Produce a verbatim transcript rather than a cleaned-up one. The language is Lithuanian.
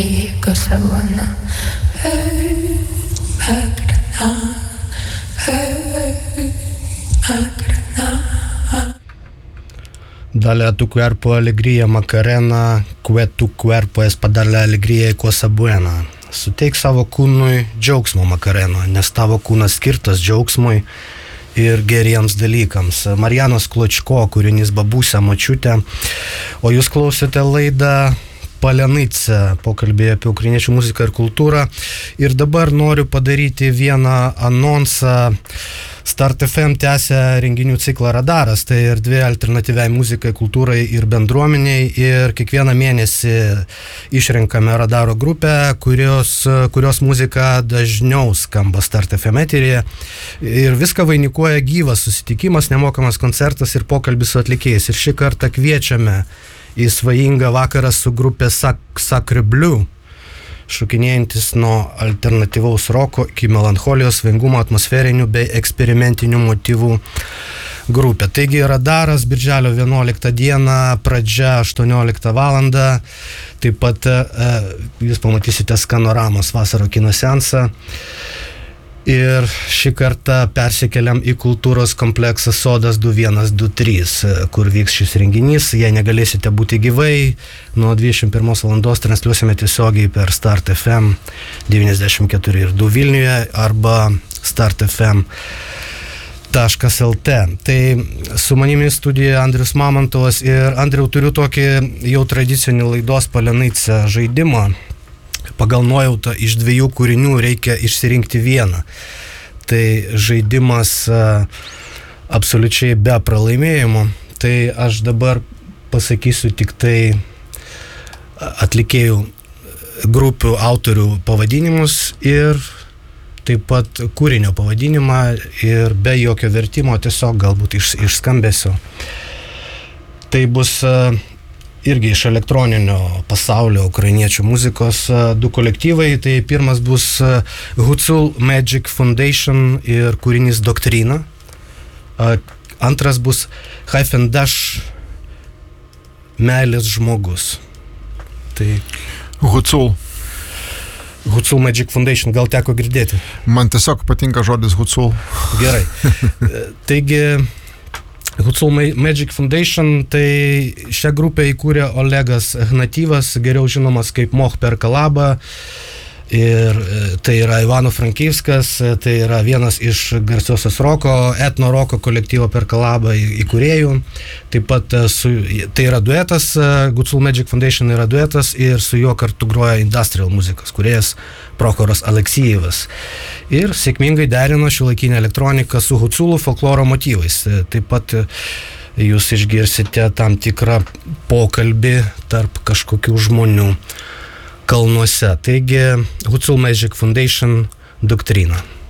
Dale a tu cuerpo alegría Macarena, que tu cuerpo es para darle alegría y cosa buena. Suteik savo kūnui džiaugsmo Macarena, nes tavo kūnas skirtas džiaugsmui ir geriems dalykams. Marianos Kločko, kūrinys Babusė močiutė, o jūs klausėte laidą Palenica, pokalbėje apie ukrainiečių muziką ir kultūrą. Ir dabar noriu padaryti vieną anonsą. Start F M tęsia renginių ciklą Radaras, tai ir dvi alternatyviai muzikai, kultūrai ir bendruomeniai. Ir kiekvieną mėnesį išrenkame Radaro grupę, kurios, kurios muzika dažniau skamba Start F M eteryje. Ir viską vainikuoja gyvas susitikimas, nemokamas koncertas ir pokalbis su atlikėjais. Ir šį kartą kviečiame į svajingą vakarą su grupė Sacre Bleu, šokinėjantis nuo alternatyvaus roko iki melancholijos, svingumo, atmosferinių bei eksperimentinių motyvų grupė. Taigi Radaras birželio vienuoliktą dieną, pradžia aštuonioliktą valandą. Taip pat e, jūs pamatysite Skanoramos vasaro kino seansą. Ir šį kartą persikeliam į kultūros kompleksą Sodas du vienas du trys, kur vyks šis renginys. Jei negalėsite būti gyvai, nuo dvidešimt pirmos valandos transliuosime tiesiogiai per Start F M devyniasdešimt keturi ir du Vilniuje arba start f m taškas l t. Tai su manimi studijoje Andrius Mamontovas. Ir Andriau, turiu tokį jau tradicinį laidos Palenica žaidimą. Pagal nuojautą iš dviejų kūrinių reikia išsirinkti vieną. Tai žaidimas a, absoliučiai be pralaimėjimo. Tai aš dabar pasakysiu tik tai atlikėjų grupių autorių pavadinimus ir taip pat kūrinio pavadinimą ir be jokio vertimo, tiesiog galbūt iš, iš skambesio. Tai bus a, irgi iš elektroninio pasaulio ukrainiečių muzikos du kolektyvai. Tai pirmas bus Hucul Magic Foundation ir kūrinys Doktrina. Antras bus Hyphen Dash Meilės žmogus. Tai Hucul. Hucul Magic Foundation, gal teko girdėti? Man tiesiog patinka žodis Hucul. Gerai. Taigi Hucul Magic Foundation, tai šią grupę įkūrė Olegas Hnatyvas, geriau žinomas kaip Moh per Kalabą. Ir tai yra Ivano Frankivskas, tai yra vienas iš garsiosios roko, etno roko kolektyvo per Kalabą įkūrėjų. Taip pat su, tai yra duetas, Hucul Magic Foundation yra duetas ir su juo kartu groja industrial muzikos kūrėjas Prochoras Aleksijevas. Ir sėkmingai derino šiuolaikinę elektroniką su Huculų folkloro motyvais. Taip pat jūs išgirsite tam tikrą pokalbį tarp kažkokių žmonių kalnuose. Taigi Hucul Magic Foundation Doktrina.